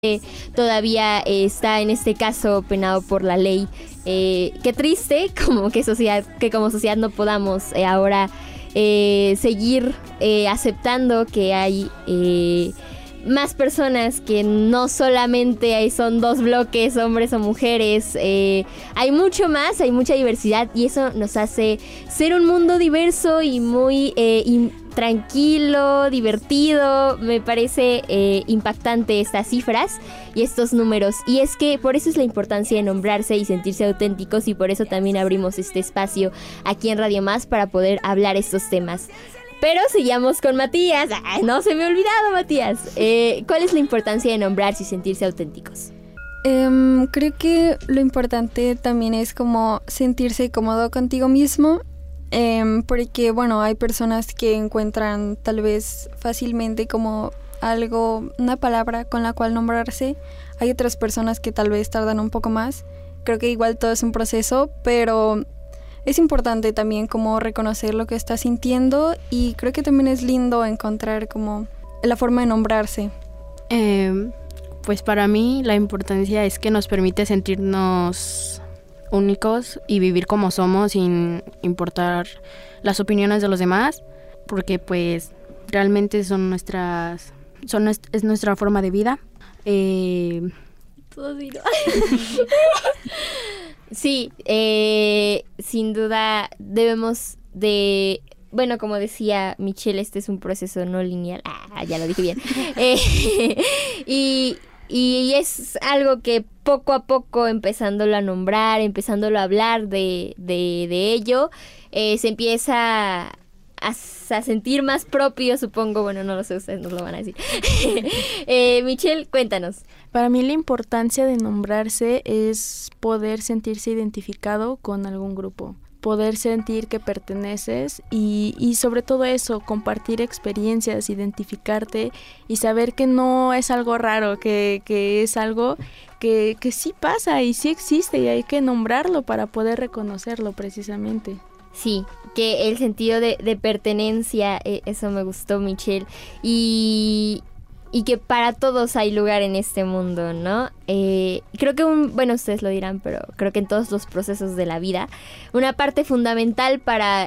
todavía está en este caso penado por la ley. Qué triste que como sociedad no podamos ahora seguir aceptando que hay más personas, que no solamente son dos bloques, hombres o mujeres. Hay mucho más, hay mucha diversidad, y eso nos hace ser un mundo diverso y muy tranquilo, divertido. Me parece impactante estas cifras y estos números, y es que por eso es la importancia de nombrarse y sentirse auténticos, y por eso también abrimos este espacio aquí en Radio Más para poder hablar estos temas. Pero sigamos con Matías. ¡Ay, no se me ha olvidado, Matías! ¿Cuál es la importancia de nombrarse y sentirse auténticos? Creo que lo importante también es como sentirse cómodo contigo mismo, porque bueno, hay personas que encuentran tal vez fácilmente como una palabra con la cual nombrarse. Hay otras personas que tal vez tardan un poco más. Creo que igual todo es un proceso, pero es importante también como reconocer lo que estás sintiendo, y creo que también es lindo encontrar como la forma de nombrarse. Pues para mí la importancia es que nos permite sentirnos únicos y vivir como somos sin importar las opiniones de los demás, porque pues realmente es nuestra forma de vida. Todo digo. Sí, sin duda debemos de... Bueno, como decía Michelle, este es un proceso no lineal. Ya lo dije bien. Y es algo que poco a poco, empezándolo a nombrar, empezándolo a hablar de ello, se empieza a sentir más propio, supongo. Bueno, no lo sé, ustedes nos lo van a decir. Michelle, cuéntanos. Para mí la importancia de nombrarse es poder sentirse identificado con algún grupo, poder sentir que perteneces y sobre todo eso, compartir experiencias, identificarte y saber que no es algo raro, que es algo que sí pasa y sí existe, y hay que nombrarlo para poder reconocerlo precisamente. Sí, que el sentido de pertenencia, eso me gustó, Michelle, y que para todos hay lugar en este mundo, ¿no? Creo que bueno, ustedes lo dirán, pero creo que en todos los procesos de la vida, una parte fundamental para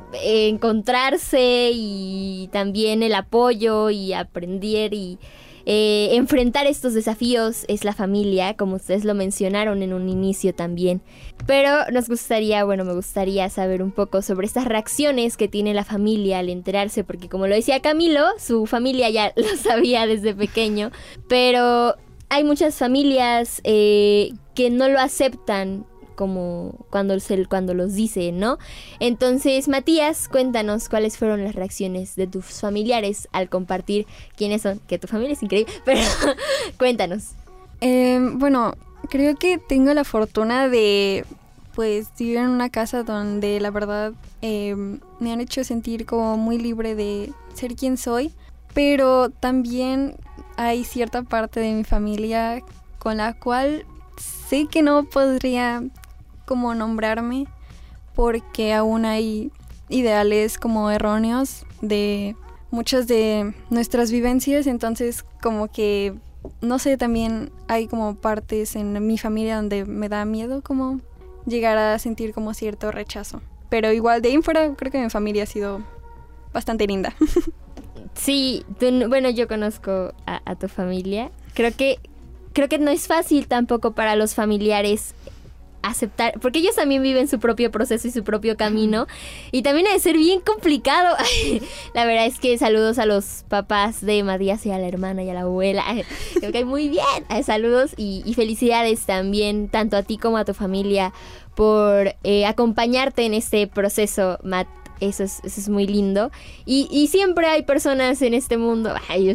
encontrarse y también el apoyo y aprender y enfrentar estos desafíos es la familia, como ustedes lo mencionaron en un inicio también. Pero me gustaría saber un poco sobre estas reacciones que tiene la familia al enterarse, porque como lo decía Camilo, su familia ya lo sabía desde pequeño, pero hay muchas familias que no lo aceptan como cuando los dice, ¿no? Entonces, Matías, cuéntanos cuáles fueron las reacciones de tus familiares al compartir quiénes son, que tu familia es increíble, pero cuéntanos. Bueno, creo que tengo la fortuna de pues vivir en una casa donde la verdad me han hecho sentir como muy libre de ser quien soy, pero también hay cierta parte de mi familia con la cual sé que no podría como nombrarme, porque aún hay ideales como erróneos de muchas de nuestras vivencias. Entonces como que no sé, también hay como partes en mi familia donde me da miedo como llegar a sentir como cierto rechazo, pero igual de ahí en fuera creo que mi familia ha sido bastante linda. Sí, yo conozco a tu familia. Creo que no es fácil tampoco para los familiares aceptar, porque ellos también viven su propio proceso y su propio camino, y también ha de ser bien complicado. La verdad es que saludos a los papás de Matías y a la hermana y a la abuela. Creo que muy bien. Saludos y felicidades también tanto a ti como a tu familia por acompañarte en este proceso, Matt. Eso es muy lindo. Y siempre hay personas en este mundo,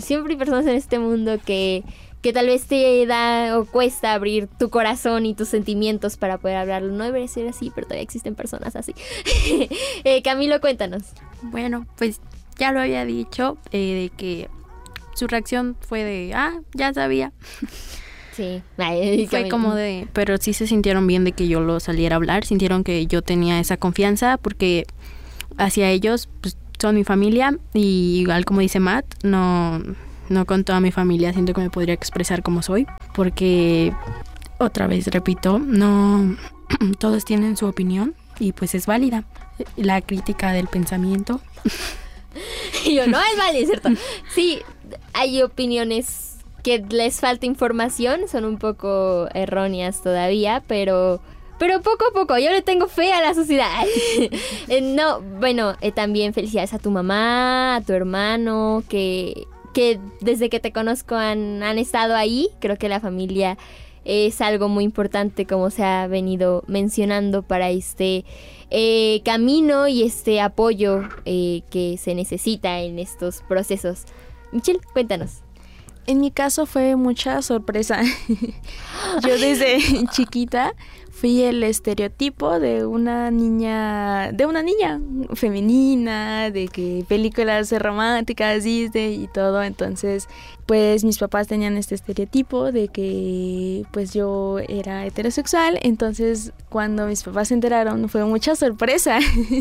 que tal vez te da o cuesta abrir tu corazón y tus sentimientos para poder hablarlo. No debería ser así, pero todavía existen personas así. Camilo, cuéntanos. Bueno, pues ya lo había dicho, de que su reacción fue de, ya sabía. Sí. Fue como de, pero sí se sintieron bien de que yo lo saliera a hablar, sintieron que yo tenía esa confianza, porque hacia ellos, pues, son mi familia, y igual como dice Matt, no no con toda mi familia siento que me podría expresar como soy, porque otra vez repito, no todos tienen su opinión y pues es válida. La crítica del pensamiento. Y yo, no es válido, ¿cierto? Sí, hay opiniones que les falta información, son un poco erróneas todavía, pero poco a poco, yo le tengo fe a la sociedad. No, bueno, también felicidades a tu mamá, a tu hermano, que desde que te conozco han estado ahí. Creo que la familia es algo muy importante, como se ha venido mencionando, para este camino y este apoyo que se necesita en estos procesos. Michelle, cuéntanos. En mi caso fue mucha sorpresa. Yo desde chiquita fui el estereotipo de una niña femenina, de que películas románticas, Disney y todo. Entonces, pues mis papás tenían este estereotipo de que pues yo era heterosexual. Entonces, cuando mis papás se enteraron, fue mucha sorpresa.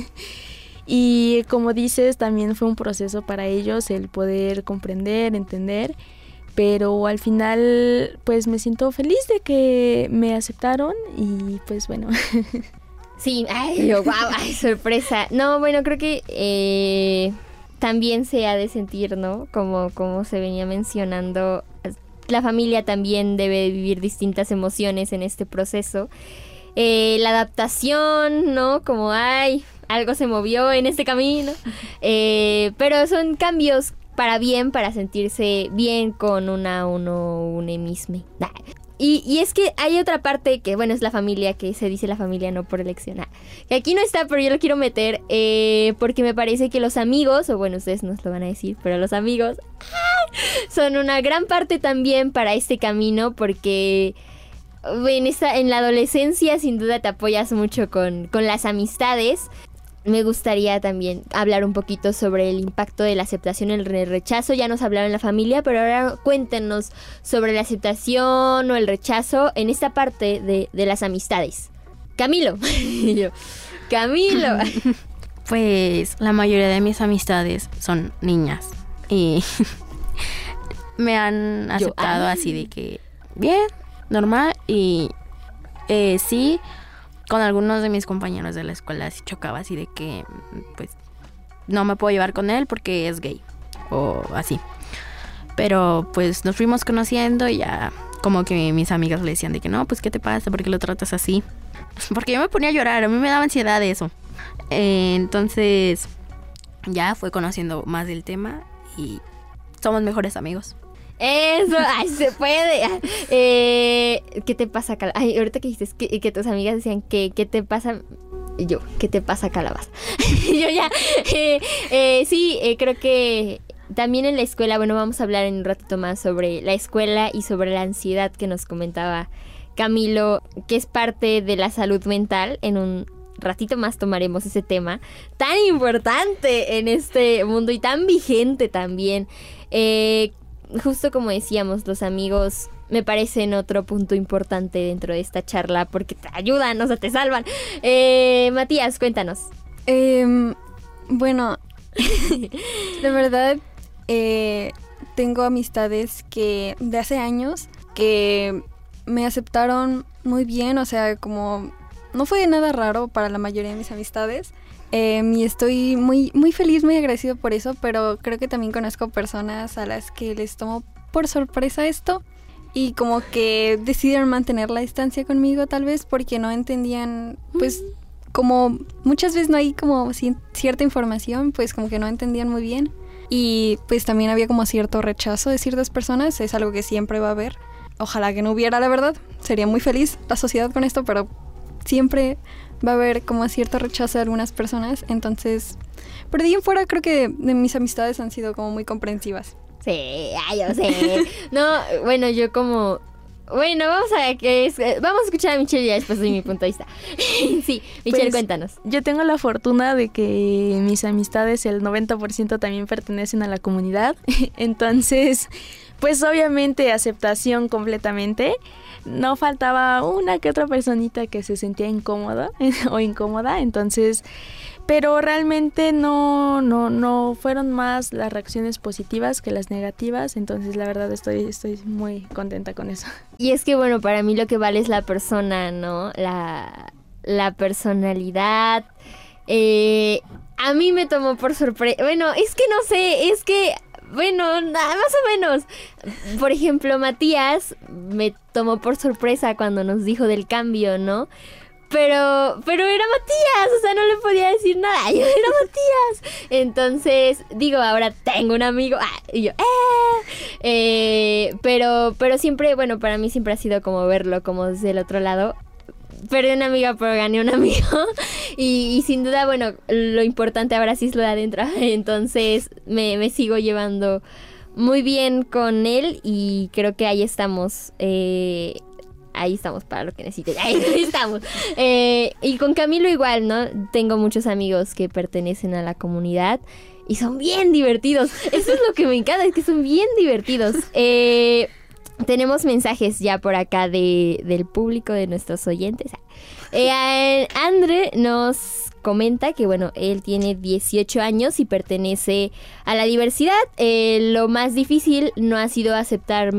Y como dices, también fue un proceso para ellos el poder comprender, entender. Pero al final, pues me siento feliz de que me aceptaron y pues bueno. Sí, wow, sorpresa. No, bueno, creo que también se ha de sentir, ¿no? Como se venía mencionando, la familia también debe vivir distintas emociones en este proceso. La adaptación, ¿no? Como, algo se movió en este camino. Pero son cambios para bien, para sentirse bien con uno mismo. Y es que hay otra parte que, bueno, es la familia, que se dice la familia no por elección. Que aquí no está, pero yo lo quiero meter porque me parece que los amigos, o bueno, ustedes nos lo van a decir, pero los amigos son una gran parte también para este camino, porque en la adolescencia sin duda te apoyas mucho con las amistades. Me gustaría también hablar un poquito sobre el impacto de la aceptación y el rechazo. Ya nos hablaron en la familia, pero ahora cuéntenos sobre la aceptación o el rechazo en esta parte de las amistades. Camilo. Y yo, Camilo. Pues la mayoría de mis amistades son niñas y me han aceptado así de que bien, normal, y sí. Con algunos de mis compañeros de la escuela sí chocaba así de que pues no me puedo llevar con él porque es gay o así. Pero pues nos fuimos conociendo y ya como que mis amigas le decían de que no, pues ¿qué te pasa? ¿Por qué lo tratas así? Porque yo me ponía a llorar, a mí me daba ansiedad de eso. Entonces ya fue conociendo más del tema y somos mejores amigos. Eso, se puede. ¿Qué te pasa, Calabaza? Ahorita que dijiste que tus amigas decían ¿qué te pasa? Yo, ¿qué te pasa, Calabaza? Yo ya, sí, creo que también en la escuela, bueno, vamos a hablar en un ratito más sobre la escuela y sobre la ansiedad que nos comentaba Camilo, que es parte de la salud mental. En un ratito más tomaremos ese tema tan importante en este mundo y tan vigente también. Justo como decíamos, los amigos me parecen otro punto importante dentro de esta charla porque te ayudan, o sea, te salvan. Matías, cuéntanos. Bueno, de verdad, tengo amistades que de hace años que me aceptaron muy bien, o sea, como no fue nada raro para la mayoría de mis amistades. Y estoy muy, muy feliz, muy agradecido por eso, pero creo que también conozco personas a las que les tomó por sorpresa esto y como que decidieron mantener la distancia conmigo, tal vez porque no entendían, pues como muchas veces no hay como cierta información, pues como que no entendían muy bien, y pues también había como cierto rechazo de ciertas personas. Es algo que siempre va a haber. Ojalá que no hubiera, la verdad, sería muy feliz la sociedad con esto, pero siempre va a haber como cierto rechazo de algunas personas. Entonces, pero de ahí en fuera creo que de mis amistades han sido como muy comprensivas. Sí, yo sé. No, bueno, yo como... Bueno, vamos a escuchar a Michelle y ya después de mi punto de vista. Sí, Michelle, pues, cuéntanos. Yo tengo la fortuna de que mis amistades, el 90% también pertenecen a la comunidad. Entonces, pues obviamente aceptación completamente. No faltaba una que otra personita que se sentía incómoda o incómoda, entonces, pero realmente no fueron más las reacciones positivas que las negativas, entonces la verdad estoy muy contenta con eso. Y es que bueno, para mí lo que vale es la persona, ¿no? La personalidad. A mí me tomó por sorpresa. Bueno, es que no sé, bueno, más o menos. Por ejemplo, Matías me tomó por sorpresa cuando nos dijo del cambio, ¿no? Pero era Matías, o sea, no le podía decir nada, yo era Matías. Entonces, digo, ahora tengo un amigo, y yo, pero siempre, bueno, para mí siempre ha sido como verlo como desde el otro lado. Perdí una amiga, pero gané un amigo. Y sin duda, bueno, lo importante ahora sí es lo de adentro. Entonces me sigo llevando muy bien con él y creo que ahí estamos. Ahí estamos para lo que necesiten. Ahí estamos. Y con Camilo igual, ¿no? Tengo muchos amigos que pertenecen a la comunidad y son bien divertidos. Eso es lo que me encanta, es que son bien divertidos. Tenemos mensajes ya por acá del público, de nuestros oyentes. Andre nos comenta que, bueno, él tiene 18 años y pertenece a la diversidad. Lo más difícil no ha sido no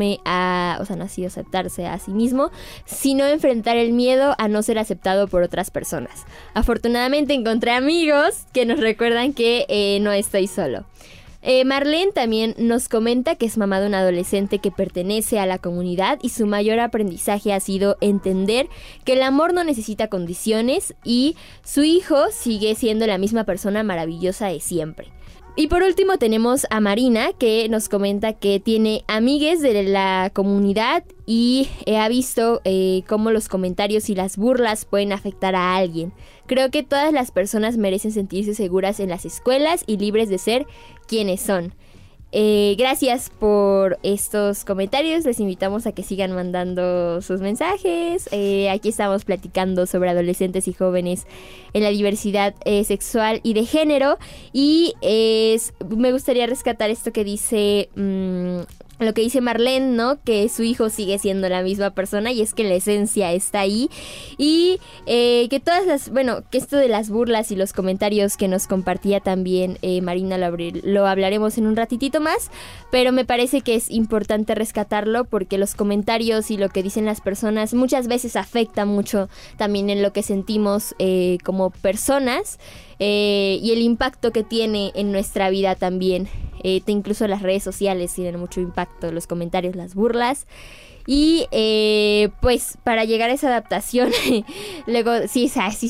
ha sido aceptarse a sí mismo, sino enfrentar el miedo a no ser aceptado por otras personas. Afortunadamente encontré amigos que nos recuerdan que no estoy solo. Marlene también nos comenta que es mamá de un adolescente que pertenece a la comunidad y su mayor aprendizaje ha sido entender que el amor no necesita condiciones y su hijo sigue siendo la misma persona maravillosa de siempre. Y por último tenemos a Marina, que nos comenta que tiene amigues de la comunidad y ha visto cómo los comentarios y las burlas pueden afectar a alguien. Creo que todas las personas merecen sentirse seguras en las escuelas y libres de ser quienes son. Gracias por estos comentarios, les invitamos a que sigan mandando sus mensajes. Aquí estamos platicando sobre adolescentes y jóvenes en la diversidad sexual y de género y me gustaría rescatar esto que dice lo que dice Marlene, ¿no? Que su hijo sigue siendo la misma persona y es que la esencia está ahí y que que esto de las burlas y los comentarios que nos compartía también Marina lo hablaremos en un ratitito más, pero me parece que es importante rescatarlo porque los comentarios y lo que dicen las personas muchas veces afecta mucho también en lo que sentimos como personas y el impacto que tiene en nuestra vida también. Incluso las redes sociales tienen mucho impacto, los comentarios, las burlas. Y pues para llegar a esa adaptación, luego sí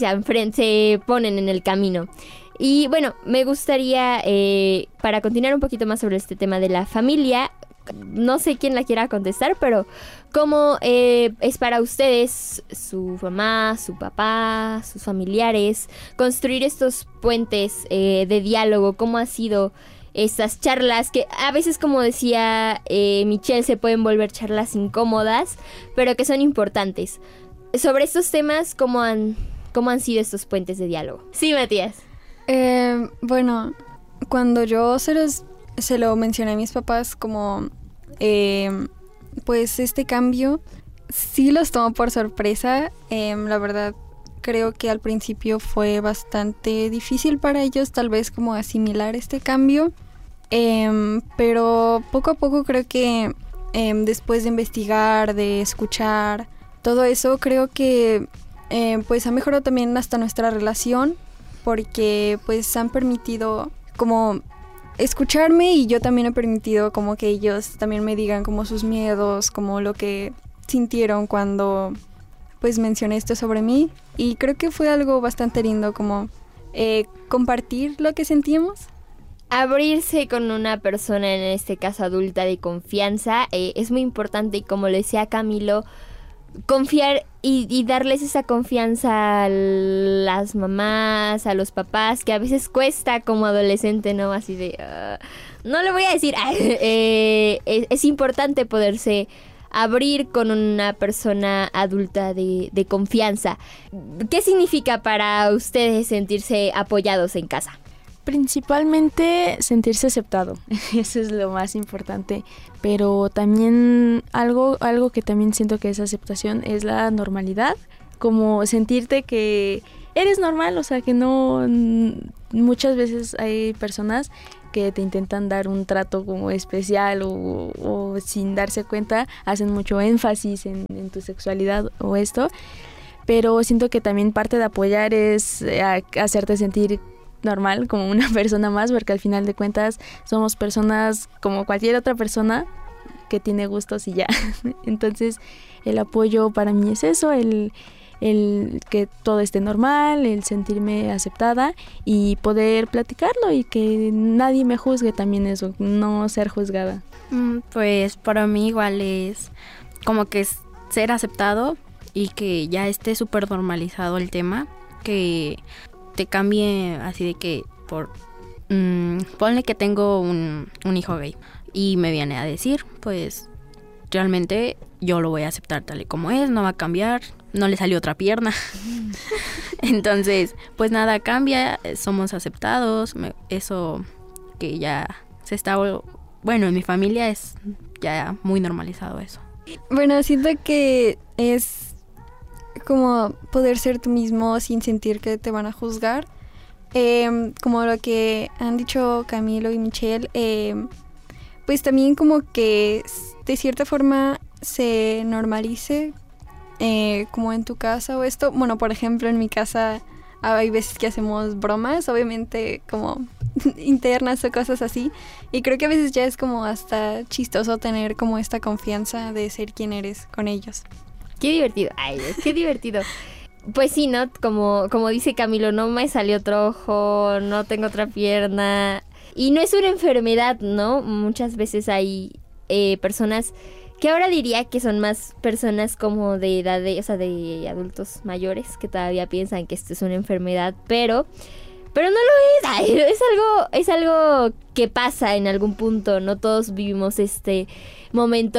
se ponen en el camino. Y bueno, me gustaría, para continuar un poquito más sobre este tema de la familia, no sé quién la quiera contestar, pero ¿cómo es para ustedes, su mamá, su papá, sus familiares, construir estos puentes de diálogo? ¿Cómo ha sido estas charlas que a veces, como decía Michelle, se pueden volver charlas incómodas, pero que son importantes? Sobre estos temas, ¿cómo han sido estos puentes de diálogo? Sí, Matías. Bueno, cuando yo se lo mencioné a mis papás como pues este cambio, sí los tomó por sorpresa. La verdad, creo que al principio fue bastante difícil para ellos tal vez como asimilar este cambio, pero poco a poco creo que después de investigar, de escuchar todo eso, creo que pues ha mejorado también hasta nuestra relación, porque pues han permitido como escucharme y yo también he permitido como que ellos también me digan como sus miedos, como lo que sintieron cuando pues mencioné esto sobre mí, y creo que fue algo bastante lindo como compartir lo que sentíamos. Abrirse con una persona, en este caso adulta, de confianza, es muy importante, y como le decía Camilo, confiar y darles esa confianza a las mamás, a los papás, que a veces cuesta como adolescente, ¿no? Así de, no le voy a decir, es importante poderse abrir con una persona adulta de confianza. ¿Qué significa para ustedes sentirse apoyados en casa? Principalmente sentirse aceptado, eso es lo más importante, pero también algo que también siento que es aceptación es la normalidad, como sentirte que eres normal, o sea que no, muchas veces hay personas que te intentan dar un trato como especial o sin darse cuenta hacen mucho énfasis en tu sexualidad o esto, pero siento que también parte de apoyar es hacerte sentir normal como una persona más, porque al final de cuentas somos personas como cualquier otra persona que tiene gustos y ya. Entonces el apoyo para mí es eso, el que todo esté normal, el sentirme aceptada y poder platicarlo y que nadie me juzgue, también eso, no ser juzgada. Pues para mí igual es como que es ser aceptado y que ya esté súper normalizado el tema, que te cambie así de que ponle que tengo un hijo gay y me viene a decir, pues realmente yo lo voy a aceptar tal y como es, no va a cambiar, no le salió otra pierna. Entonces, pues nada cambia, somos aceptados, eso que ya se está, bueno, en mi familia es ya muy normalizado eso. Bueno, siento que es como poder ser tú mismo sin sentir que te van a juzgar. Como lo que han dicho Camilo y Michelle, pues también como que de cierta forma se normalice, como en tu casa o esto. Bueno, por ejemplo, en mi casa hay veces que hacemos bromas, obviamente como internas o cosas así, y creo que a veces ya es como hasta chistoso tener como esta confianza de ser quien eres con ellos. Qué divertido. Ay, qué divertido. Pues sí, ¿no? Como dice Camilo, no me salió otro ojo, no tengo otra pierna. Y no es una enfermedad, ¿no? Muchas veces hay personas que ahora diría que son más personas como de edad, o sea, de adultos mayores que todavía piensan que esto es una enfermedad, pero no lo es. Ay, es algo que pasa en algún punto. No todos vivimos este momento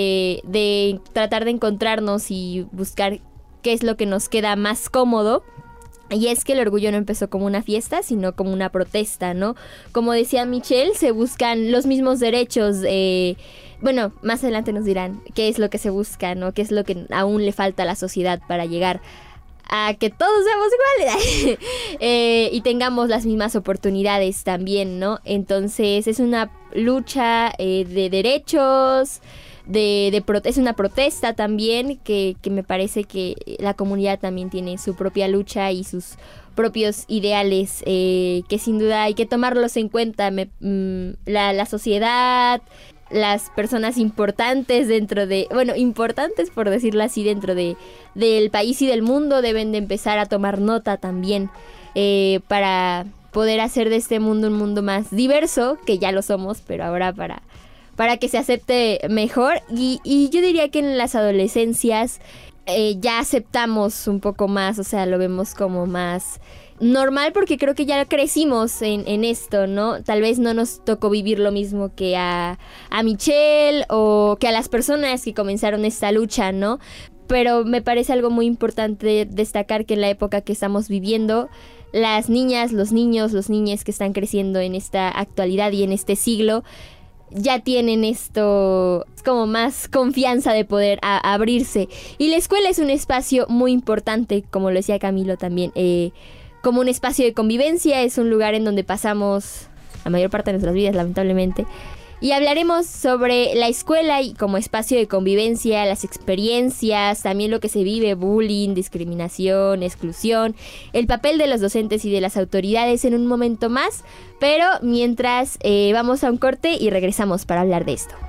de tratar de encontrarnos y buscar qué es lo que nos queda más cómodo. Y es que el orgullo no empezó como una fiesta, sino como una protesta, ¿no? Como decía Michelle, se buscan los mismos derechos. Bueno, más adelante nos dirán qué es lo que se busca, ¿no? Qué es lo que aún le falta a la sociedad para llegar a que todos seamos iguales y tengamos las mismas oportunidades también, ¿no? Entonces es una lucha de derechos, es una protesta también que me parece que la comunidad también tiene su propia lucha y sus propios ideales que sin duda hay que tomarlos en cuenta. La sociedad, las personas importantes importantes por decirlo así dentro del país y del mundo deben de empezar a tomar nota también para poder hacer de este mundo un mundo más diverso, que ya lo somos, pero ahora para que se acepte mejor. Y yo diría que en las adolescencias ya aceptamos un poco más, o sea, lo vemos como más normal porque creo que ya crecimos en esto, ¿no? Tal vez no nos tocó vivir lo mismo que a Michelle o que a las personas que comenzaron esta lucha, ¿no? Pero me parece algo muy importante destacar que en la época que estamos viviendo, las niñas, los niños, los niñes que están creciendo en esta actualidad y en este siglo ya tienen esto como más confianza de poder abrirse. Y la escuela es un espacio muy importante, como lo decía Camilo también, como un espacio de convivencia, es un lugar en donde pasamos la mayor parte de nuestras vidas, lamentablemente. Y hablaremos sobre la escuela y como espacio de convivencia, las experiencias, también lo que se vive, bullying, discriminación, exclusión, el papel de los docentes y de las autoridades en un momento más. Pero mientras vamos a un corte y regresamos para hablar de esto.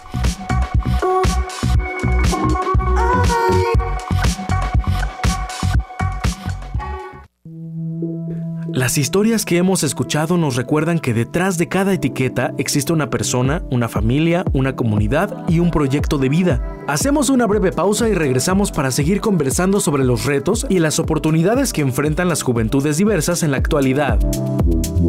Las historias que hemos escuchado nos recuerdan que detrás de cada etiqueta existe una persona, una familia, una comunidad y un proyecto de vida. Hacemos una breve pausa y regresamos para seguir conversando sobre los retos y las oportunidades que enfrentan las juventudes diversas en la actualidad.